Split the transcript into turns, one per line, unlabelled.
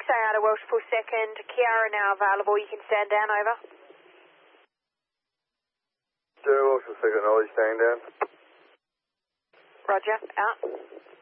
out of Welsh Pool 2nd, Kiara now available, you can stand down, over.
Sierra Welsh Pool 2nd, Ollie, staying down.
Roger, out.